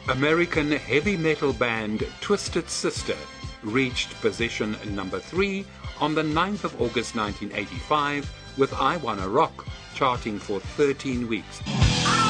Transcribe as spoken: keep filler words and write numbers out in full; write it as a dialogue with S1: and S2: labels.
S1: American heavy metal band Twisted Sister reached position number three on the ninth of August nineteen eighty-five with I Wanna Rock charting for thirteen weeks.